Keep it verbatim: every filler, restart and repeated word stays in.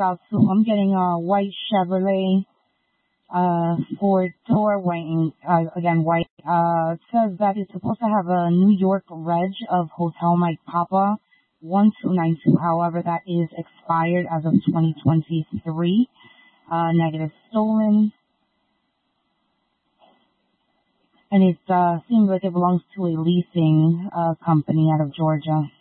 south, so I'm getting a white Chevrolet, uh, Ford Tour, white, and, uh, again, white. Uh, it says that it's supposed to have a New York reg of Hotel Mike Papa one two nine two. However, that is expired as of twenty twenty-three. Uh, negative stolen. And it, uh, seems like it belongs to a leasing, uh, company out of Georgia.